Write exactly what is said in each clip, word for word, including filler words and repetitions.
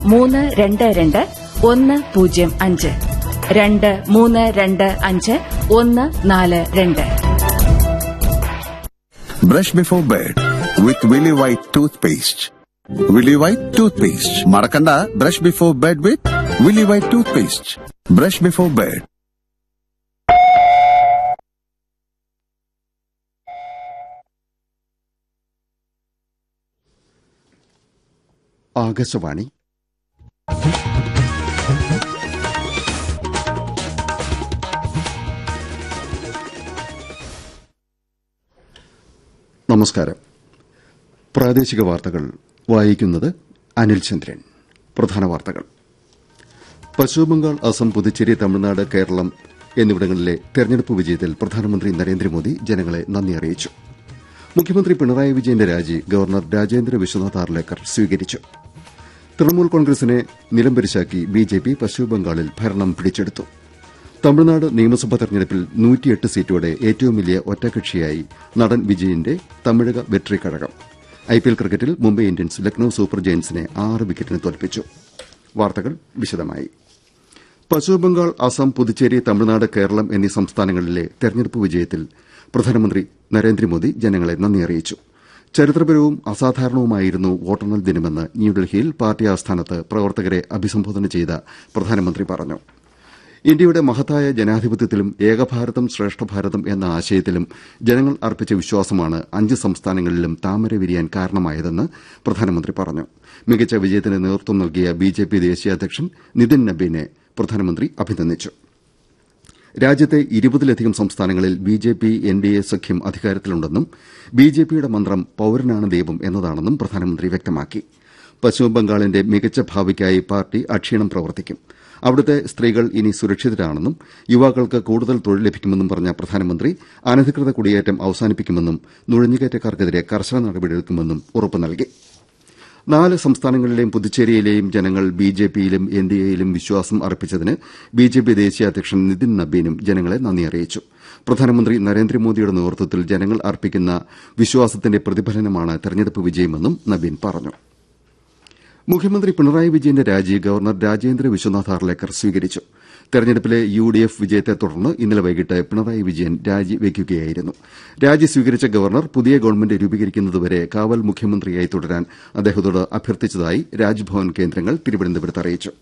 മൂന്ന് രണ്ട് രണ്ട് ഒന്ന് പൂജ്യം അഞ്ച് രണ്ട് മൂന്ന് രണ്ട് അഞ്ച് ഒന്ന് നാല് രണ്ട്. Brush before bed with Willy White toothpaste. Willy White toothpaste. Marakanda, brush before bed with Willy White toothpaste. Brush before bed. Akashvani. നമസ്കാരം. പ്രാദേശിക വാർത്തകൾ വായിക്കുന്നത് അനിൽചന്ദ്രൻ. പ്രധാന വാർത്തകൾ. പശ്ചിമബംഗാൾ, അസം, പുതുച്ചേരി, തമിഴ്നാട്, കേരളം എന്നിവിടങ്ങളിലെ തെരഞ്ഞെടുപ്പ് വിജയത്തിൽ പ്രധാനമന്ത്രി നരേന്ദ്രമോദി ജനങ്ങളെ നന്ദി അറിയിച്ചു. മുഖ്യമന്ത്രി പിണറായി വിജയന്റെ രാജി ഗവർണർ രാജേന്ദ്ര വിശ്വനാഥ് ആർലേക്കർ സ്വീകരിച്ചു. തൃണമൂൽ കോൺഗ്രസിനെ നിലംപരിശാക്കി ബിജെപി പശ്ചിമബംഗാളിൽ ഭരണം പിടിച്ചെടുത്തു. തമിഴ്നാട് നിയമസഭാ തെരഞ്ഞെടുപ്പിൽ നൂറ്റിയെട്ട് സീറ്റോടെ ഏറ്റവും വലിയ ഒറ്റകക്ഷിയായി നടൻ വിജയന്റെ തമിഴക വെട്രി കഴകം. ഐപിഎൽ ക്രിക്കറ്റിൽ മുംബൈ ഇന്ത്യൻസ് ലക്നൌ സൂപ്പർ ജയന്റ്സിനെ ആറ് വിക്കറ്റിന് തോൽപ്പിച്ചു. വാർത്തകൾ വിശദമായി. പശ്ചിമബംഗാൾ, അസം, പുതുച്ചേരി, തമിഴ്നാട്, കേരളം എന്നീ സംസ്ഥാനങ്ങളിലെ തെരഞ്ഞെടുപ്പ് വിജയത്തിൽ പ്രധാനമന്ത്രി നരേന്ദ്രമോദി ജനങ്ങളെ നന്ദി അറിയിച്ചു. ചരിത്രപരവും അസാധാരണവുമായിരുന്നു വോട്ടെണ്ണൽ ദിനമെന്ന് ന്യൂഡൽഹിയിൽ പാർട്ടി ആസ്ഥാനത്ത് പ്രവർത്തകരെ അഭിസംബോധന ചെയ്ത പ്രധാനമന്ത്രി പറഞ്ഞു. ഇന്ത്യയുടെ മഹത്തായ ജനാധിപത്യത്തിലും ഏകഭാരതം ശ്രേഷ്ഠഭാരതം എന്ന ആശയത്തിലും ജനങ്ങൾ അർപ്പിച്ച വിശ്വാസമാണ് അഞ്ച് സംസ്ഥാനങ്ങളിലും താമര വിരിയാൻ കാരണമായതെന്ന് പ്രധാനമന്ത്രി പറഞ്ഞു. മികച്ച വിജയത്തിന് നേതൃത്വം നൽകിയ ബിജെപി ദേശീയ അധ്യക്ഷൻ നിതിൻ നബീനെ പ്രധാനമന്ത്രി അഭിനന്ദിച്ചു. രാജ്യത്തെ ഇരുപതിലധികം സംസ്ഥാനങ്ങളിൽ ബിജെപി എൻഡിഎ സഖ്യം അധികാരത്തിലുണ്ടെന്നും ബിജെപിയുടെ മന്ത്രം പൌരനാണ് ദൈവം എന്നതാണെന്നും പ്രധാനമന്ത്രി വ്യക്തമാക്കി. പശ്ചിമബംഗാളിന്റെ മികച്ച ഭാവിക്കായി പാർട്ടി അക്ഷീണം പ്രവർത്തിക്കും. അവിടുത്തെ സ്ത്രീകൾ ഇനി സുരക്ഷിതരാണെന്നും യുവാക്കൾക്ക് കൂടുതൽ തൊഴിൽ ലഭിക്കുമെന്നും പറഞ്ഞ പ്രധാനമന്ത്രി അനധികൃത കുടിയേറ്റം അവസാനിപ്പിക്കുമെന്നും നുഴഞ്ഞുകയറ്റക്കാർക്കെതിരെ കർശന നടപടിയെടുക്കുമെന്നും ഉറപ്പു നൽകി. നാല് സംസ്ഥാനങ്ങളിലെയും പുതുച്ചേരിയിലെയും ജനങ്ങൾ ബിജെപിയിലും എൻഡിഎയിലും വിശ്വാസം അർപ്പിച്ചതിന് ബിജെപി ദേശീയ അധ്യക്ഷൻ നിതിൻ നബീനും ജനങ്ങളെ നന്ദി അറിയിച്ചു. പ്രധാനമന്ത്രി നരേന്ദ്രമോദിയുടെ നേതൃത്വത്തിൽ ജനങ്ങൾ അർപ്പിക്കുന്ന വിശ്വാസത്തിന്റെ പ്രതിഫലനമാണ് തെരഞ്ഞെടുപ്പ് വിജയമെന്നും നബീൻ പറഞ്ഞു. മുഖ്യമന്ത്രി പിണറായി വിജയന്റെ രാജി ഗവർണർ രാജേന്ദ്ര വിശ്വനാഥ് ആർലേക്കർ സ്വീകരിച്ചു. തെരഞ്ഞെടുപ്പിലെ യുഡിഎഫ് വിജയത്തെ തുടർന്ന് ഇന്നലെ വൈകിട്ട് പിണറായി വിജയൻ രാജിവെക്കുകയായിരുന്നു. രാജി സ്വീകരിച്ച ഗവർണർ പുതിയ ഗവൺമെന്റ് രൂപീകരിക്കുന്നതുവരെ കാവൽ മുഖ്യമന്ത്രിയായി തുടരാൻ അദ്ദേഹത്തോട് അഭ്യർത്ഥിച്ചതായി രാജ്ഭവൻ കേന്ദ്രങ്ങൾ തിരുവനന്തപുരത്ത് അറിയിച്ചു.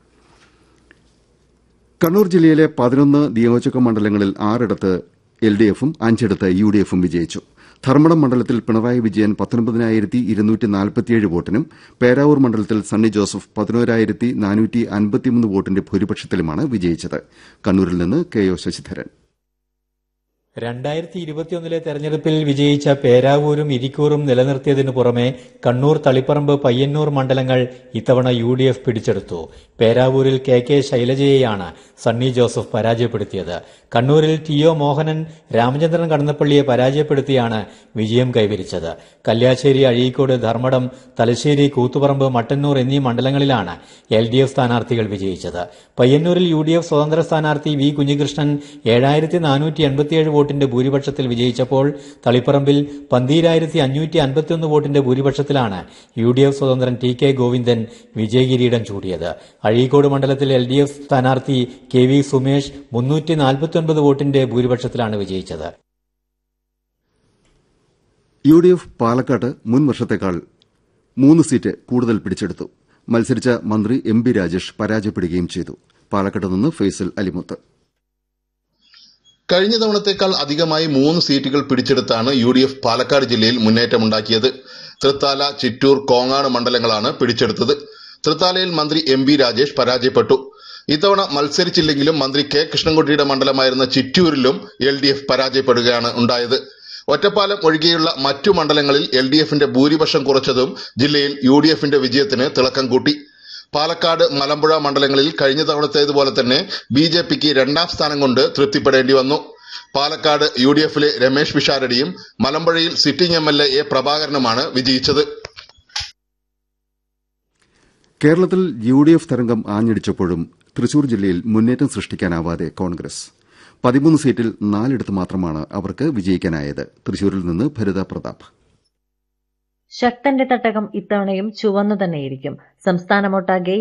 കണ്ണൂർ ജില്ലയിലെ പതിനൊന്ന് നിയോജക മണ്ഡലങ്ങളിൽ ആറിടത്ത് എൽഡിഎഫും അഞ്ചിടത്ത് യുഡിഎഫും വിജയിച്ചു. ധർമ്മടം മണ്ഡലത്തിൽ പിണറായി വിജയൻ പത്തൊൻപതിനായിരത്തി ഇരുന്നൂറ്റി നാൽപ്പത്തിയേഴ് വോട്ടിനും പേരാവൂർ മണ്ഡലത്തിൽ സണ്ണി ജോസഫ് പതിനോരായിരത്തി നാനൂറ്റി അൻപത്തിമൂന്ന് വോട്ടിന്റെ ഭൂരിപക്ഷത്തിലുമാണ് വിജയിച്ചത്. കണ്ണൂരിൽ നിന്ന് കെ ഒ ശശിധരൻ. രണ്ടായിരത്തി ഇരുപത്തിയൊന്നിലെ തെരഞ്ഞെടുപ്പിൽ വിജയിച്ച പേരാവൂരും ഇരിക്കൂറും നിലനിർത്തിയതിനു പുറമെ കണ്ണൂർ, തളിപ്പറമ്പ്, പയ്യന്നൂർ മണ്ഡലങ്ങൾ ഇത്തവണ യു ഡി എഫ് പിടിച്ചെടുത്തു. പേരാവൂരിൽ കെ കെ ശൈലജയെയാണ് സണ്ണി ജോസഫ് പരാജയപ്പെടുത്തിയത്. കണ്ണൂരിൽ ടി ഒ മോഹനൻ രാമചന്ദ്രൻ കടന്നപ്പള്ളിയെ പരാജയപ്പെടുത്തിയാണ് വിജയം കൈവരിച്ചത്. കല്യാശ്ശേരി, അഴീക്കോട്, ധർമ്മടം, തലശ്ശേരി, കൂത്തുപറമ്പ്, മട്ടന്നൂർ എന്നീ മണ്ഡലങ്ങളിലാണ് എൽ ഡി എഫ് സ്ഥാനാർത്ഥികൾ വിജയിച്ചത്. പയ്യന്നൂരിൽ യു ഡി എഫ് സ്വതന്ത്ര സ്ഥാനാർത്ഥി വി കുഞ്ഞികൃഷ്ണൻ ഏഴായിരത്തി നാനൂറ്റി എൺപത്തിയേഴ് വോട്ടിന്റെ ഭൂരിപക്ഷത്തിൽ വിജയിച്ചപ്പോൾ തളിപ്പറമ്പിൽ പന്തീരായിരത്തി അഞ്ഞൂറ്റി അൻപത്തിയൊന്ന് വോട്ടിന്റെ ഭൂരിപക്ഷത്തിലാണ് U D F സ്വതന്ത്രൻ T K Govindan വിജയകിരീടം ചൂടിയത്. Azhikode മണ്ഡലത്തിൽ എൽ ഡി എഫ് സ്ഥാനാർത്ഥി കെ വി സുമേഷ് മുന്നൂറ്റി നാൽപ്പത്തിയൊൻപത് വോട്ടിന്റെ ഭൂരിപക്ഷത്തിലാണ് വിജയിച്ചത്. യു ഡി എഫ് പാലക്കാട് മുൻ വർഷത്തേക്കാൾ മൂന്ന് സീറ്റ് കൂടുതൽ പിടിച്ചെടുത്തു. മത്സരിച്ച മന്ത്രി എം ബി രാജേഷ് പരാജയപ്പെടുകയും ചെയ്തു. പാലക്കാട് നിന്ന് ഫൈസൽ അലിമുത്ത്. കഴിഞ്ഞ തവണത്തേക്കാൾ അധികമായി മൂന്ന് സീറ്റുകൾ പിടിച്ചെടുത്താണ് യു ഡി എഫ് പാലക്കാട് ജില്ലയിൽ മുന്നേറ്റമുണ്ടാക്കിയത്. തൃത്താല, ചിറ്റൂർ, കോങ്ങാട് മണ്ഡലങ്ങളാണ് പിടിച്ചെടുത്തത്. തൃത്താലയിൽ മന്ത്രി എം ബി രാജേഷ് പരാജയപ്പെട്ടു. ഇത്തവണ മത്സരിച്ചില്ലെങ്കിലും മന്ത്രി കെ കൃഷ്ണൻകുട്ടിയുടെ മണ്ഡലമായിരുന്ന ചിറ്റൂരിലും എൽ ഡി എഫ് പരാജയപ്പെടുകയാണ് ഉണ്ടായത്. ഒറ്റപ്പാലം ഒഴികെയുള്ള മറ്റു മണ്ഡലങ്ങളിൽ എൽ ഡി എഫിന്റെ ഭൂരിപക്ഷം കുറച്ചതും ജില്ലയിൽ യു ഡി എഫിന്റെ വിജയത്തിന് തിളക്കം കൂട്ടി. പാലക്കാട്, മലമ്പുഴ മണ്ഡലങ്ങളിൽ കഴിഞ്ഞ തവണത്തേതുപോലെ തന്നെ ബി ജെ പിക്ക് രണ്ടാം സ്ഥാനം കൊണ്ട് തൃപ്തിപ്പെടേണ്ടി വന്നു. പാലക്കാട് യു ഡി എഫിലെ Ramesh പിഷാരടിയും മലമ്പുഴയിൽ sitting M L A A പ്രഭാകരനുമാണ് വിജയിച്ചത്. കേരളത്തിൽ യു ഡി എഫ് തരംഗം ആഞ്ഞടിച്ചപ്പോഴും തൃശൂർ ജില്ലയിൽ മുന്നേറ്റം സൃഷ്ടിക്കാനാവാതെ കോൺഗ്രസ്. പതിമൂന്ന് സീറ്റിൽ നാലിടത്ത് മാത്രമാണ് അവർക്ക് വിജയിക്കാനായത്. തൃശൂരിൽ നിന്ന് ഭരിത പ്രതാപ്. ശക്തന്റെ തട്ടകം ഇത്തവണയും ചുവന്നു തന്നെയിരിക്കും. സംസ്ഥാനമൊട്ടാകെ